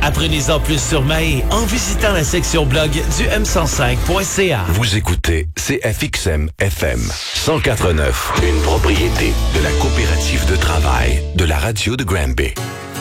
Apprenez-en plus sur Mahé en visitant la section blog du m105.ca. Vous écoutez CFXM FM 104.9, une propriété de la coopérative de travail de la radio de Granby.